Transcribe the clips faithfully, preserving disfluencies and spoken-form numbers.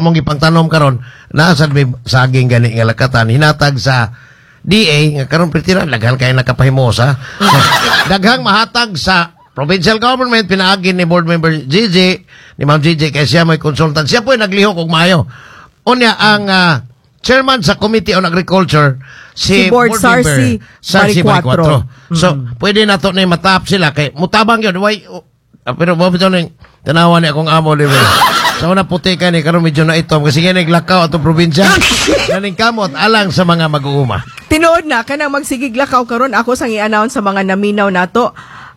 among ipangtanom karon naasad may saging gani nga lakatan hinatag sa D A nga karon pretira daghan kay nakapahimosa. So, daghang mahatag sa provincial government pinaagi ni board member G J ni Ma'am G J kay siya may consultant. Siya po ay naglihok og maayo. Unya ang uh, chairman sa Committee on Agriculture si, si board, board Sarsi Sarsi Maricuatro. So mm-hmm. pwede nato na matap sila kay mutabang yun. Why, uh, pero mo bitaw ning tanawan ni akong amo di ba. Sa una puti ka ni karon medyo na itom kasi nga naglakaw atong probinsya. Kaning kamot alang sa mga mag-uuma. Tinuod na kanang magsigig lakaw karon ako sang i-announce sa mga naminaw nato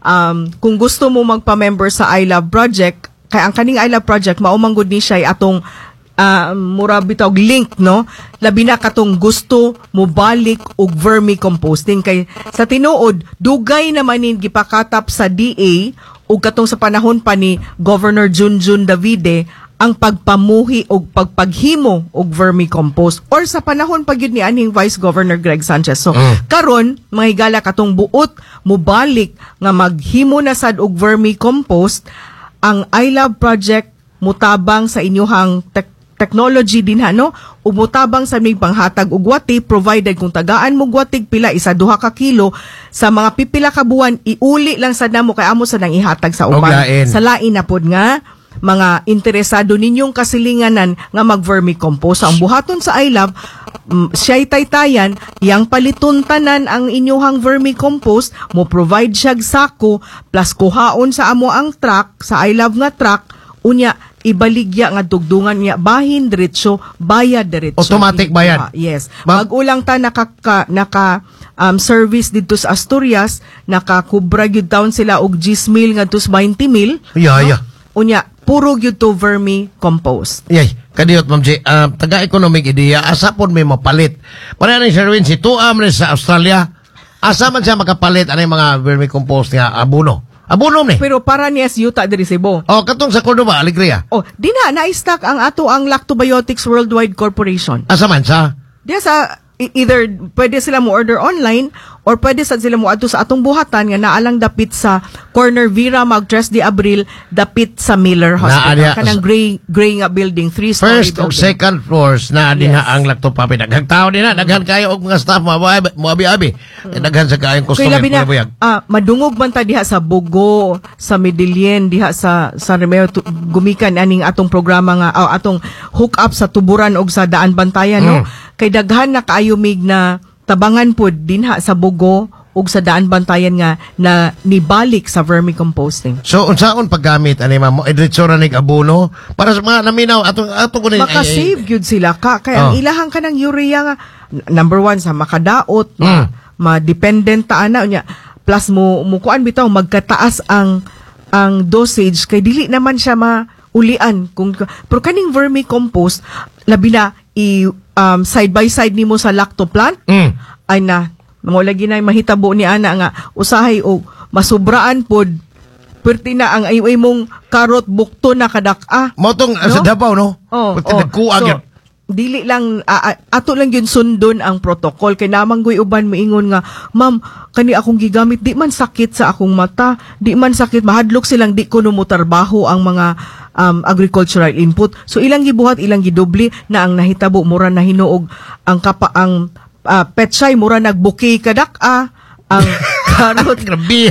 um kung gusto mo magpa-member sa I Love Project kay ang kaning I Love Project maumanggod ni siya atong uh, mura bitaw link no labi na katong gusto mo balik og vermicomposting kay sa tinuod dugay naman nin gipakatap sa D A ug katong sa panahon pa ni Governor Junjun Davide ang pagpamuhi o pagpaghimo og vermicompost or sa panahon pa gyud ni aning Vice Governor Greg Sanchez. So mm. karon mahigala katong buot mubalik nga maghimo na sad og vermicompost ang I Love Project mutabang sa inyuhang te- technology din ha no ug mutabang sa mig panghatag og wati provided kung tagaan mo watig pila isa duha ka kilo sa mga pipila ka buwan iuli lang sad namo kay amo sa nang ihatag sa uban sa lain na pod nga mga interesado ninyong kasilinganan nga mag-vermicompost. Ang buhaton sa I Love, um, siya'y taytayan, yang paliton tanan ang inyuhang vermicompost, mo provide siyag sako, plus kuhaon sa amo ang truck, sa I Love nga truck, unya, ibaligya nga dugdungan niya, bahin diretso, bayad diretso. Automatic bayad? Yes. Mag-ulang ta naka, ka, naka um, service dito sa Asturias, nakakubra yun down sila og ten mil nga tus twenty mil. Yeah, no? yeah. Unya, puro gyud to vermicompost. Yay, kadiyot Ma'am J, uh, taga-economic idea, asa po may mapalit. Para ni Sherwin, si Tuam rin sa Australia, asa man siya makapalit anay mga vermicompost nga abuno. Abuno ni. Pero para ni yuta diri Cebu. Oh, katong sa Cordoba, Alegria. Oh, di na na-stock ang ato ang Lactobiotics Worldwide Corporation. Asa man sa? Diya sa either pwede sila mo order online or pwede sad sila mo adto sa atong buhatan nga naalang dapit sa corner Vera Magtres de Abril dapit sa Miller Hospital. Kanang gray gray nga building, three story first building. First o second floors na din yes. ang lactopapin. Daghang tao din na, daghan kayo og mga staff mo abi-abi. Mm. Daghan sa kayong customer na, ah, madungog man ta diha sa Bugo, sa Medellin, diha sa San Remeo gumikan aning atong programa nga oh, atong hook up sa tuburan og sa Daan Bantayan mm. no. Kay daghan na kaayumig na tabangan pod dinha sa Bugo ug sa Daan Bantayan nga na nibalik sa vermicomposting. So unsaon paggamit ani ma'am? Diretso ra nig abono para sa mga naminaw atong ato kunin makasave gyud sila ka kay ang oh. ilahang kanang urea nga number one sa makadaot mm. ma, ma-dependent ta ana nya plus mo mukuan bitaw magkataas ang ang dosage kay dili naman siya maulian kung pero kaning vermicompost labi na i um, side by side nimo sa lactoplant mm. ay na mo lagi na mahitabo ni ana nga usahay o masubraan pod perti na ang ay mong karot bukto na kadak-a mo tong no? Sa Davao no oh, perti oh. nagkuag so, dili lang uh, ato lang yun sundon ang protocol kay namanggoy uban moingon nga ma'am kani akong gigamit di man sakit sa akong mata di man sakit mahadlok silang di ko no motarbaho ang mga um, agricultural input so ilang gibuhat ilang gidubli na ang nahitabo mura na hinuog ang kapa ang uh, petsay mura nagbuki kadak-a ang karot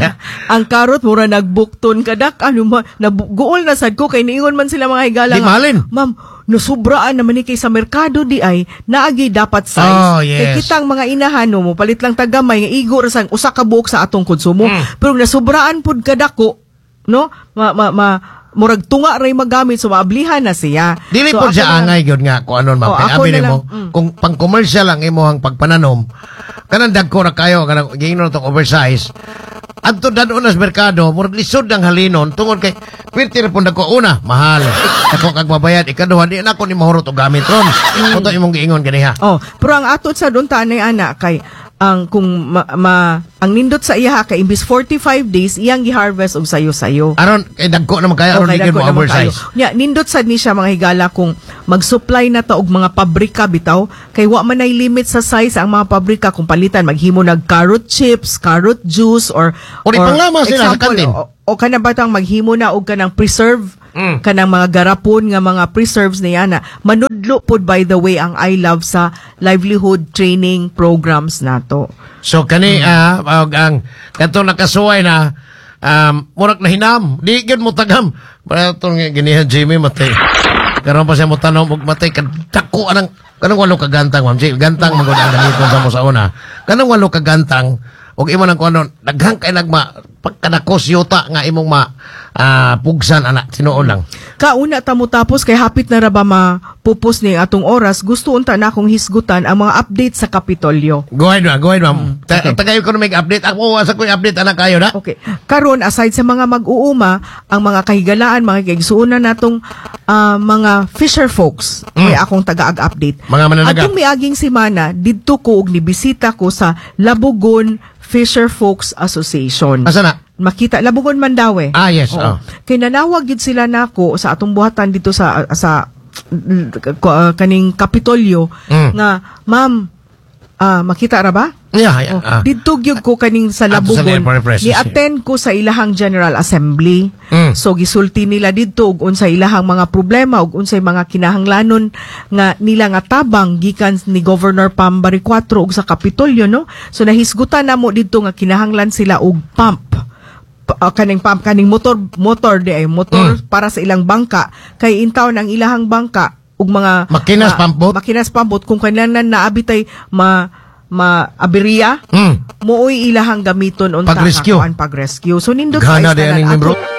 ang karot mura nagbukton kadak ano ma naguol na sad ko kay niingon man sila mga higala nga ma'am nasubraan naman ni kay sa merkado di ay naagi dapat size oh, yes. kay kitang mga inahan mo palit lang tagamay nga igo ra sang usa ka buok sa atong konsumo mm. pero nasubraan pud kadako no ma, ma, ma murag tunga ray magamit so maablihan na siya dili so, po siya angay gyud nga kung anon ma'am oh, kay abi nimo mm. kung pang commercial lang imo ang pagpananom kanang dagko ra kayo kanang giingnon tong oversize adto dadon na sa merkado murag lisod ang halinon tungod kay pirti ra pud dagko una mahal ako kag mabayad ikaduha di na ko ni mahurot og gamit ron kuto imong giingon ganiha oh pero ang atot sa don tanay ana kay ang kung ma, ma ang nindot sa iya kay imbis forty-five days iyang gi-harvest og sayo-sayo. Aron kay dagko naman kaya aron digid mo oversize. Nya nindot sad ni siya mga higala kung mag-supply na ta og mga pabrika bitaw kay wa man ay limit sa size ang mga pabrika kung palitan maghimo nag carrot chips, carrot juice or or, or panglama sila sa kantin. O, o kana batang maghimo na og kanang preserve Mm. kanang mga garapon nga mga preserves niya na manudlo pod by the way ang I Love sa livelihood training programs nato. So kani ah uh, ang kato nakasuway na um murag na hinam. Di gyud mo tagam. Para tong ginihan Jimmy matay. Karon pa siya mo tanom og matay kadako anang kanang walo ka gantang ma'am. Gantang magud ang gamiton sa mo sa una. Kanang walo ka gantang og imo nang kuno daghang kay nagma pagkadakos yuta nga imong ma ah, pugsan anak tinuon lang. Kauna ta mo tapos kay hapit na ra ba mapupos ni atong oras, gusto unta na akong hisgutan ang mga update sa Kapitolyo. Go ahead ma'am, go ahead ma'am. Ta- Tagayo ko na may update. Ako asa ko update anak kayo na. Okay. Karon aside sa mga mag-uuma, ang mga kahigalaan, mga kaigsuunan natong ah, mga fisher folks, may akong taga-update. Mga mananaga. Atong miaging semana didto ko og nibisita ko sa Labugon Fisher Folks Association. Asa na? Makita Labugon Mandawi. Ah, yes, oh. Kay nanawag gid sila nako sa atong buhatan dito sa sa uh, kaning Kapitolyo Mm. nga ma'am ah, makita ra ba? Yeah, yeah. Oh, ah. didto gyud ko kaning sa Ato sa Labugon. Library Press, yes. Ni-attend ko sa ilahang General Assembly. Mm. So gisulti nila didto og unsay ilahang mga problema ug unsay mga kinahanglanon nga nila nga tabang gikan ni Governor Pam Bariccuatro ug sa Kapitolyo, no? So nahisgutan namo didto nga kinahanglan sila og pump. Pa- uh, kaning pump kaning motor motor di ay motor Mm. para sa ilang bangka kay intaw ng ilahang bangka ug mga Makinas ma- pump boat? makinas pump boat kung kailangan naabitay ma ma aberya Mm. mooy ilahang gamiton unta Pag-rescue. nga kuan pag-rescue. So nindot Gana sa din istanan aning ato- membro.